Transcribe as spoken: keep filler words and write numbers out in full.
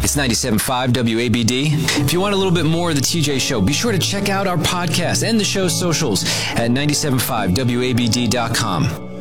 It's ninety-seven point five W A B D. If you want a little bit more of the T J Show, be sure to check out our podcast and the show's socials at nine seven five W A B D dot com.